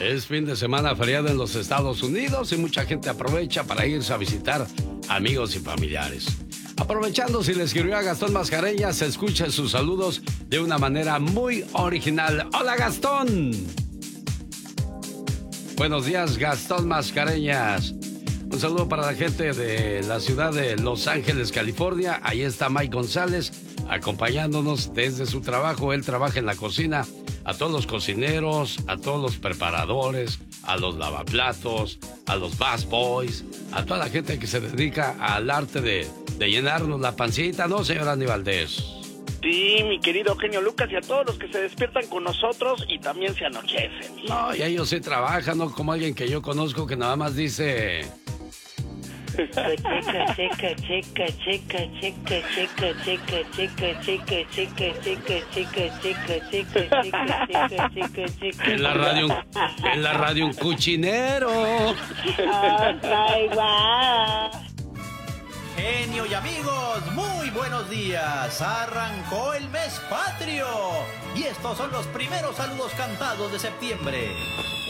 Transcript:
Es fin de semana feriado en los Estados Unidos y mucha gente aprovecha para irse a visitar amigos y familiares. Aprovechando, si le escribió a Gastón Mascareñas, se escucha sus saludos de una manera muy original. ¡Hola, Gastón! Buenos días, Gastón Mascareñas. Un saludo para la gente de la ciudad de Los Ángeles, California. Ahí está Mike González acompañándonos desde su trabajo. Él trabaja en la cocina. A todos los cocineros, a todos los preparadores, a los lavaplatos, a los busboys, a toda la gente que se dedica al arte de llenarnos la pancita, ¿no, señor Andy Valdés? Sí, mi querido genio Lucas, y a todos los que se despiertan con nosotros y también se anochecen. No, y ellos sí trabajan, ¿no? Como alguien que yo conozco que nada más dice... En la radio un cuchinero. Genio y amigos, muy buenos días. Arrancó el mes patrio y estos son los primeros saludos cantados de septiembre.